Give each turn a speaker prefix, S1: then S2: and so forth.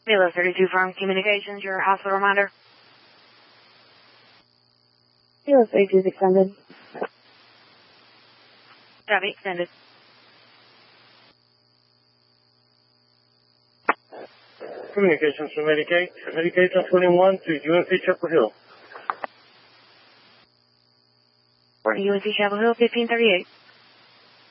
S1: Kilo 32 from Communications, your hospital reminder.
S2: Kilo 32 is extended.
S1: Copy, extended.
S3: Communications from Medicaid. Medicaid 21 to UNC Chapel Hill.
S1: For UNC Chapel Hill, 1538.